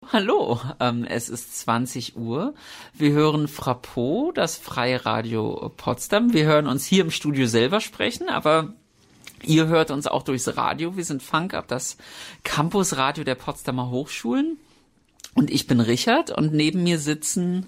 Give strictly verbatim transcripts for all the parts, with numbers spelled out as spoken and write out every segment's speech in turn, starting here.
Hallo, ähm, es ist zwanzig Uhr. Wir hören Frappot, das Freie Radio Potsdam. Wir hören uns hier im Studio selber sprechen, aber ihr hört uns auch durchs Radio. Wir sind Funk Up, das Campusradio der Potsdamer Hochschulen. Und ich bin Richard und neben mir sitzen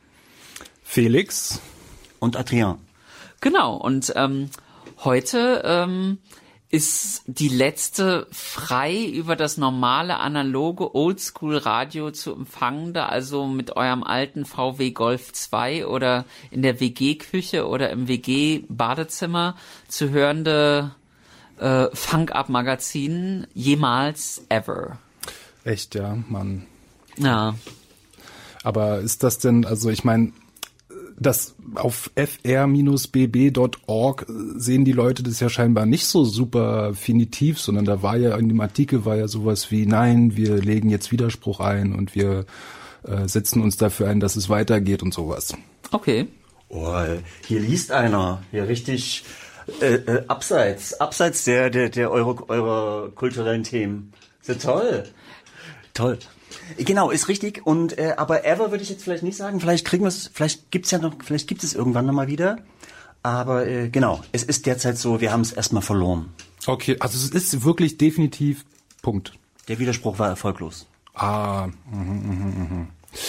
Felix und Adrien. Genau, und ähm, heute ähm, ist die letzte frei über das normale, analoge Oldschool-Radio zu empfangende, also mit eurem alten V W Golf zwei oder in der W G-Küche oder im W G-Badezimmer zu hörende äh, Funk-Up-Magazin jemals ever. Echt, ja, Mann. Ja. Aber ist das denn, also ich meine, das auf f r b b punkt org sehen die Leute das ja scheinbar nicht so super definitiv, sondern da war ja in dem Artikel war ja sowas wie, nein, wir legen jetzt Widerspruch ein und wir äh, setzen uns dafür ein, dass es weitergeht und sowas. Okay. Oh, hier liest einer, hier richtig äh, äh, abseits, abseits der der der eure, eurer kulturellen Themen. Ist ja toll. Toll. Genau, ist richtig. Und äh, aber ever würde ich jetzt vielleicht nicht sagen. Vielleicht kriegen wir es, vielleicht gibt's ja noch, vielleicht gibt es irgendwann noch mal wieder. Aber äh, genau, es ist derzeit so, wir haben es erstmal verloren. Okay, also es ist wirklich definitiv Punkt. Der Widerspruch war erfolglos. Ah, mh, mh, mh.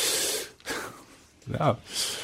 Ja.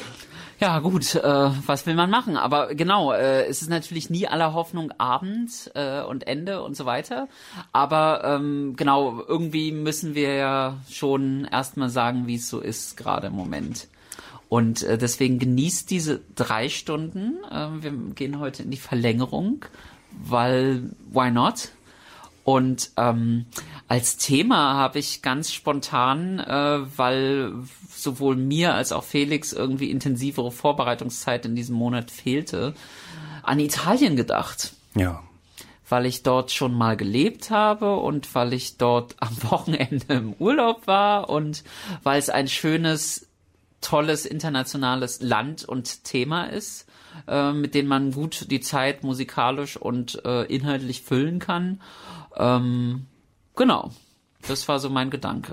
Ja gut, äh, was will man machen? Aber genau, äh, es ist natürlich nie aller Hoffnung Abend äh, und Ende und so weiter. Aber ähm, genau, irgendwie müssen wir ja schon erstmal sagen, wie es so ist gerade im Moment. Und äh, deswegen genießt diese drei Stunden. Äh, wir gehen heute in die Verlängerung, weil why not? Und ähm, als Thema habe ich ganz spontan, äh, weil sowohl mir als auch Felix irgendwie intensivere Vorbereitungszeit in diesem Monat fehlte, an Italien gedacht. Ja. Weil ich dort schon mal gelebt habe und weil ich dort am Wochenende im Urlaub war und weil es ein schönes, tolles, internationales Land und Thema ist, äh, mit dem man gut die Zeit musikalisch und äh, inhaltlich füllen kann. Ähm, genau, das war so mein Gedanke.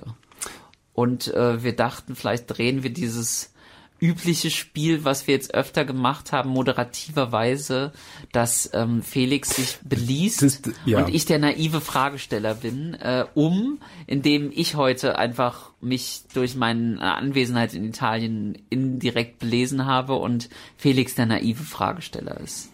Und äh, wir dachten, vielleicht drehen wir dieses übliche Spiel, was wir jetzt öfter gemacht haben, moderativerweise, dass ähm, Felix sich beliest das, ja. und ich der naive Fragesteller bin, äh, um, indem ich heute einfach mich durch meine Anwesenheit in Italien indirekt belesen habe und Felix der naive Fragesteller ist.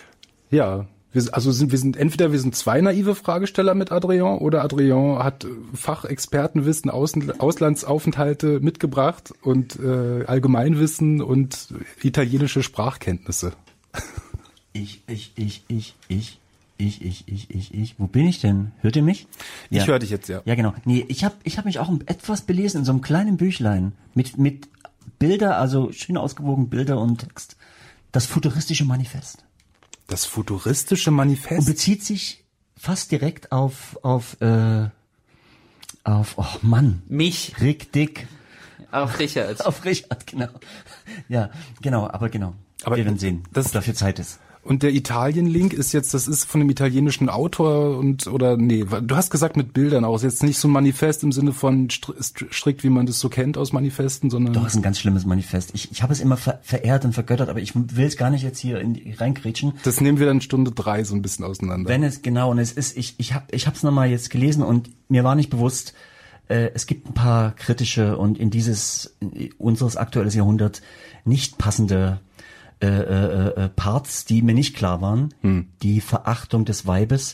Ja. Wir, also sind wir sind entweder wir sind zwei naive Fragesteller mit Adrien oder Adrien hat Fachexpertenwissen, Außen, Auslandsaufenthalte mitgebracht und äh, Allgemeinwissen und italienische Sprachkenntnisse. Ich, ich, ich, ich, ich, ich, ich, ich, ich, ich. Wo bin ich denn? Hört ihr mich? Ich ja. höre dich jetzt, ja. Ja, genau. Nee, ich habe ich hab mich auch etwas belesen in so einem kleinen Büchlein mit mit Bilder, also schön ausgewogen Bilder und Text. Das futuristische Manifest. Das futuristische Manifest. Und bezieht sich fast direkt auf, auf, äh, auf, oh Mann. Mich. Rick Dick. Auf Richard. Auf Richard, genau. Ja, genau, aber genau. Aber wir werden sehen, das, ob dafür Zeit ist. Und der Italien-Link ist jetzt, das ist von einem italienischen Autor und, oder, nee, du hast gesagt mit Bildern aus, jetzt nicht so ein Manifest im Sinne von strikt, wie man das so kennt aus Manifesten, sondern... Doch, ist ein ganz schlimmes Manifest. Ich, ich habe es immer ver- verehrt und vergöttert, aber ich will es gar nicht jetzt hier in die, reingrätschen. Das nehmen wir dann Stunde drei so ein bisschen auseinander. Wenn es, genau, und es ist, ich, ich habe ich hab's nochmal jetzt gelesen und mir war nicht bewusst, äh, es gibt ein paar kritische und in dieses, in unseres aktuelles Jahrhundert nicht passende Äh, äh, äh, Parts, die mir nicht klar waren, hm. die Verachtung des Weibes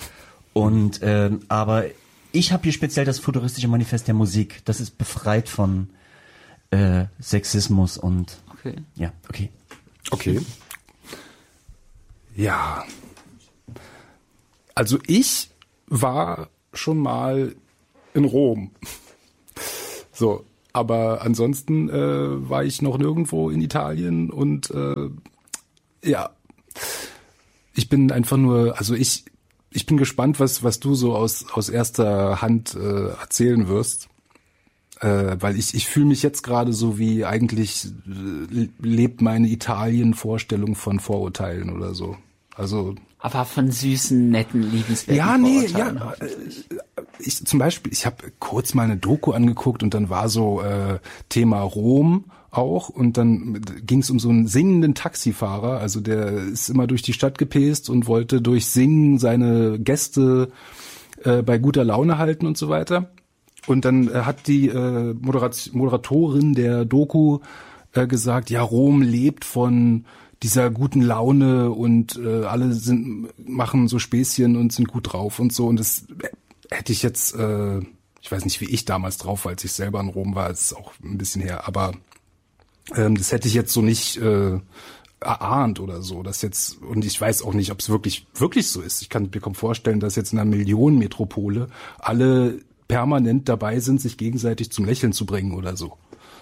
und ähm, aber ich habe hier speziell das futuristische Manifest der Musik, das ist befreit von äh, Sexismus und okay. ja, okay. Okay. Ja. Also ich war schon mal in Rom. So. Aber ansonsten äh, war ich noch nirgendwo in Italien und äh, ja, ich bin einfach nur, also ich ich bin gespannt, was was du so aus aus erster Hand äh, erzählen wirst, äh, weil ich ich fühle mich jetzt gerade so wie eigentlich äh, lebt meine Italien-Vorstellung von Vorurteilen oder so. Also aber von süßen, netten, liebenswerten ja, nee, Vorurteilen. ja. Äh, ich zum Beispiel, ich habe kurz mal eine Doku angeguckt und dann war so äh, Thema Rom auch und dann ging es um so einen singenden Taxifahrer, also der ist immer durch die Stadt gepäst und wollte durch Singen seine Gäste äh, bei guter Laune halten und so weiter. Und dann äh, hat die äh, Moderat- Moderatorin der Doku äh, gesagt, ja, Rom lebt von dieser guten Laune und äh, alle sind machen so Späßchen und sind gut drauf und so. Und das hätte ich jetzt, äh, ich weiß nicht, wie ich damals drauf war, als ich selber in Rom war, das ist auch ein bisschen her, aber ähm, das hätte ich jetzt so nicht äh, erahnt oder so. Das jetzt, und ich weiß auch nicht, ob es wirklich wirklich so ist. Ich kann mir kaum vorstellen, dass jetzt in einer Millionenmetropole alle permanent dabei sind, sich gegenseitig zum Lächeln zu bringen oder so.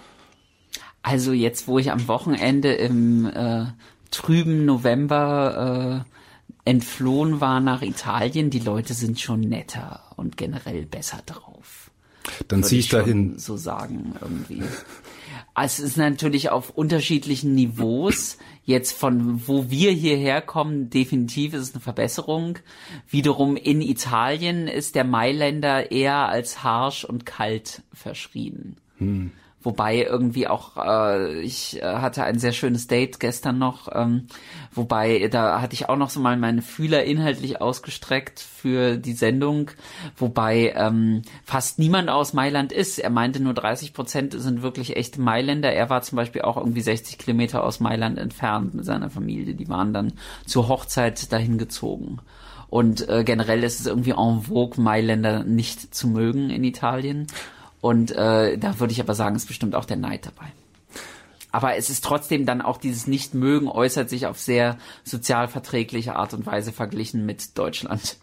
Also jetzt, wo ich am Wochenende im äh, trüben November äh, entflohen war nach Italien, die Leute sind schon netter und generell besser drauf. Dann ziehe ich dahin. So sagen irgendwie. Es ist natürlich auf unterschiedlichen Niveaus. Jetzt von wo wir hierher kommen, definitiv ist es eine Verbesserung. Wiederum in Italien ist der Mailänder eher als harsch und kalt verschrien. Hm. Wobei irgendwie auch, äh, ich äh, hatte ein sehr schönes Date gestern noch, ähm, wobei da hatte ich auch noch so mal meine Fühler inhaltlich ausgestreckt für die Sendung, wobei ähm, fast niemand aus Mailand ist. Er meinte, nur dreißig Prozent sind wirklich echte Mailänder. Er war zum Beispiel auch irgendwie sechzig Kilometer aus Mailand entfernt mit seiner Familie. Die waren dann zur Hochzeit dahin gezogen. Und äh, generell ist es irgendwie en vogue, Mailänder nicht zu mögen in Italien. Und äh, da würde ich aber sagen, ist bestimmt auch der Neid dabei. Aber es ist trotzdem dann auch dieses Nichtmögen äußert sich auf sehr sozialverträgliche Art und Weise verglichen mit Deutschland.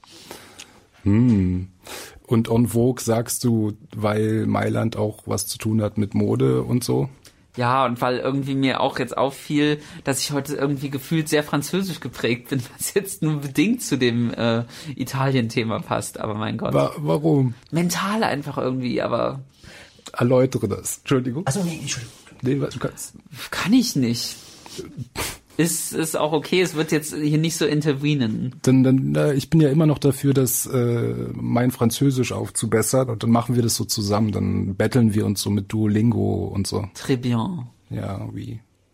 Hm. Und en vogue sagst du, weil Mailand auch was zu tun hat mit Mode und so? Ja, und weil irgendwie mir auch jetzt auffiel, dass ich heute irgendwie gefühlt sehr französisch geprägt bin, was jetzt nur bedingt zu dem äh, Italien-Thema passt. Aber mein Gott. Wa- warum? Mental einfach irgendwie, aber... Erläutere das. Entschuldigung. Also nee, Entschuldigung. Nee, du kannst. Kann ich nicht. Ist, ist auch okay, es wird jetzt hier nicht so intervenen. Dann, dann, äh, ich bin ja immer noch dafür, das äh, mein Französisch aufzubessern und dann machen wir das so zusammen. Dann betteln wir uns so mit Duolingo und so. Très bien. Ja, wie.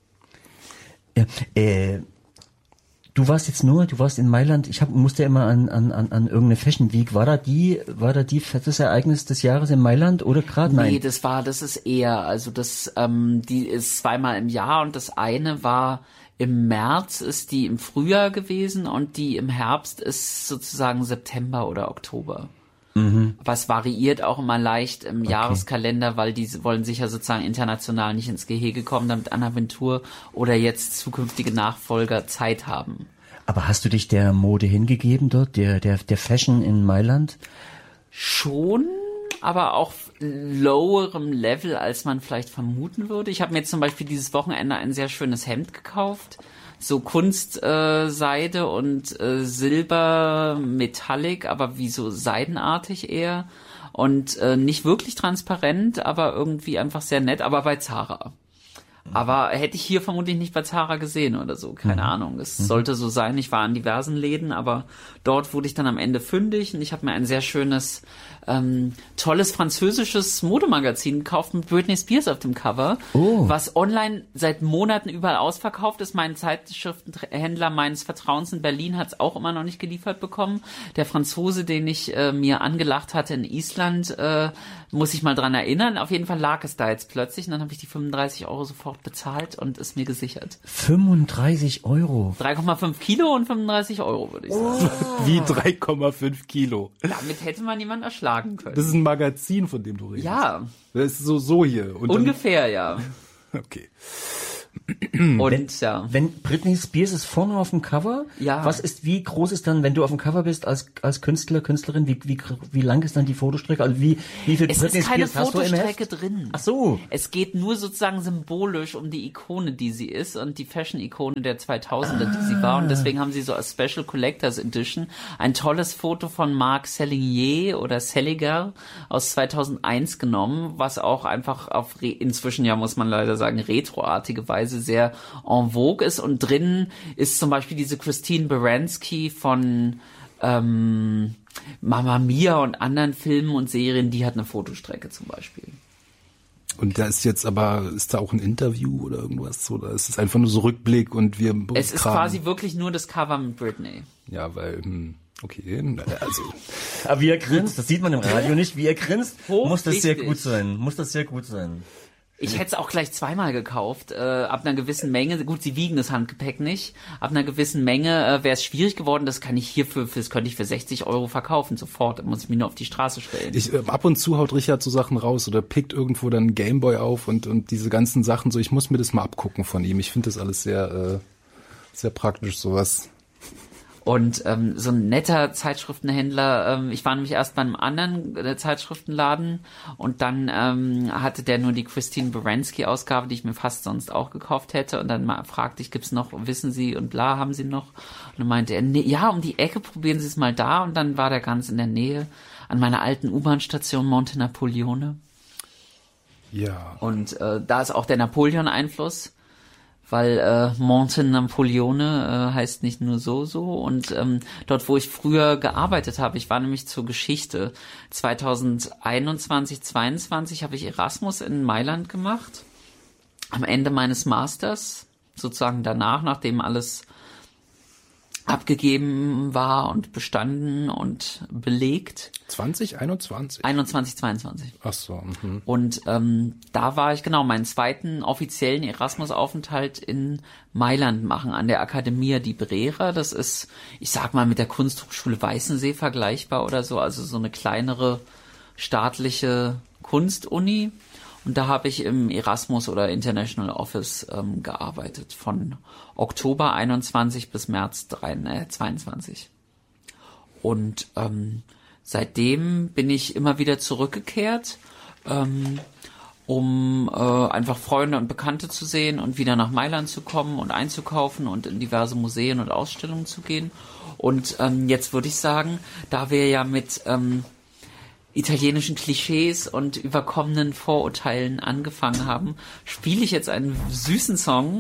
Ja, äh, du warst jetzt nur, du warst in Mailand. Ich hab, musste immer an, an, an, an irgendeine Fashion Week. War da die, war da die fettes Ereignis des Jahres in Mailand oder gerade? Nein. Nee, das war, das ist eher, also das, ähm, die ist zweimal im Jahr und das eine war im März, ist die im Frühjahr gewesen und die im Herbst ist sozusagen September oder Oktober. Mhm. Aber es variiert auch immer leicht im okay. Jahreskalender, weil die wollen sicher sozusagen international nicht ins Gehege kommen, damit Anaventur oder jetzt zukünftige Nachfolger Zeit haben. Aber hast du dich der Mode hingegeben dort, der, der, der Fashion in Mailand? Schon, aber auch lowerem Level, als man vielleicht vermuten würde. Ich habe mir jetzt zum Beispiel dieses Wochenende ein sehr schönes Hemd gekauft. So Kunstseide äh, und äh, Silber Metallic, aber wie so seidenartig eher. Und äh, nicht wirklich transparent, aber irgendwie einfach sehr nett, aber bei Zara. Aber hätte ich hier vermutlich nicht bei Zara gesehen oder so, keine mhm. Ahnung. Es mhm. sollte so sein, ich war in diversen Läden, aber dort wurde ich dann am Ende fündig und ich habe mir ein sehr schönes, ähm, tolles französisches Modemagazin gekauft mit Britney Spears auf dem Cover, oh. was online seit Monaten überall ausverkauft ist. Mein Zeitschriftenhändler meines Vertrauens in Berlin hat es auch immer noch nicht geliefert bekommen. Der Franzose, den ich äh, mir angelacht hatte in Island, äh, muss ich mal dran erinnern. Auf jeden Fall lag es da jetzt plötzlich und dann habe ich die fünfunddreißig Euro sofort bezahlt und ist mir gesichert. fünfunddreißig Euro? drei Komma fünf Kilo und fünfunddreißig Euro, würde ich sagen. Oh. Wie drei Komma fünf Kilo? Damit hätte man jemanden erschlagen können. Das ist ein Magazin, von dem du redest. Ja. Das ist so, so hier. Und ungefähr, dann, ja. Okay. Und wenn, ja. wenn Britney Spears ist vorne auf dem Cover, ja. was ist, wie groß ist dann, wenn du auf dem Cover bist als als Künstler, Künstlerin, wie wie wie lang ist dann die Fotostrecke? Also wie wie viel es Britney ist keine Spears hast du im Fotostrecke Heft? drin. Ach so. Es geht nur sozusagen symbolisch um die Ikone, die sie ist und die Fashion-Ikone der zweitausender, ah. die sie war. Und deswegen haben sie so als Special Collectors Edition ein tolles Foto von Marc Salinger oder Seliger aus zweitausendeins genommen, was auch einfach auf re- inzwischen ja muss man leider sagen retroartige Weise sehr en vogue ist und drinnen ist zum Beispiel diese Christine Baranski von ähm, Mamma Mia und anderen Filmen und Serien, die hat eine Fotostrecke zum Beispiel. Und da ist jetzt aber, ist da auch ein Interview oder irgendwas? Oder ist es einfach nur so Rückblick und wir Es ist quasi wirklich nur das Cover mit Britney. Ja, weil, okay, also. Aber wie er grinst, das sieht man im Radio nicht, wie er grinst, Hoch muss das sehr wichtig. gut sein, muss das sehr gut sein. Ich hätte es auch gleich zweimal gekauft, äh, ab einer gewissen Menge. Gut, sie wiegen das Handgepäck nicht. Ab einer gewissen Menge äh, wäre es schwierig geworden. Das kann ich hier für, für, das könnte ich für sechzig Euro verkaufen, sofort. Da muss ich mich nur auf die Straße stellen. Ich, äh, ab und zu haut Richard so Sachen raus oder pickt irgendwo dann Gameboy auf und, und diese ganzen Sachen so. Ich muss mir das mal abgucken von ihm. Ich finde das alles sehr, äh, sehr praktisch, sowas. Und ähm, so ein netter Zeitschriftenhändler, ähm, ich war nämlich erst bei einem anderen äh, Zeitschriftenladen und dann ähm, hatte der nur die Christine Baranski-Ausgabe, die ich mir fast sonst auch gekauft hätte. Und dann mal fragte ich, gibt's noch, wissen Sie und bla, haben Sie noch? Und dann meinte er, nee, ja, um die Ecke, probieren Sie es mal da. Und dann war der ganz in der Nähe an meiner alten U-Bahn-Station Monte Napoleone. Ja. Und äh, da ist auch der Napoleon-Einfluss. Weil äh, Monte Napoleone äh, heißt nicht nur so so und ähm, dort, wo ich früher gearbeitet habe, ich war nämlich zur Geschichte, zwanzig einundzwanzig, zweiundzwanzig habe ich Erasmus in Mailand gemacht, am Ende meines Masters, sozusagen danach, nachdem alles abgegeben war und bestanden und belegt. zwanzig einundzwanzig? einundzwanzig, zweiundzwanzig. Ach so. Mhm. Und ähm, da war ich genau meinen zweiten offiziellen Erasmus-Aufenthalt in Mailand machen, an der Accademia di Brera. Das ist, ich sag mal, mit der Kunsthochschule Weißensee vergleichbar oder so, also so eine kleinere staatliche Kunstuni. Und da habe ich im Erasmus oder International Office ähm, gearbeitet, von Oktober einundzwanzig bis März zweiundzwanzig. Und ähm, seitdem bin ich immer wieder zurückgekehrt, ähm, um äh, einfach Freunde und Bekannte zu sehen und wieder nach Mailand zu kommen und einzukaufen und in diverse Museen und Ausstellungen zu gehen. Und ähm, jetzt würde ich sagen, da wir ja mit ähm, italienischen Klischees und überkommenen Vorurteilen angefangen haben, spiele ich jetzt einen süßen Song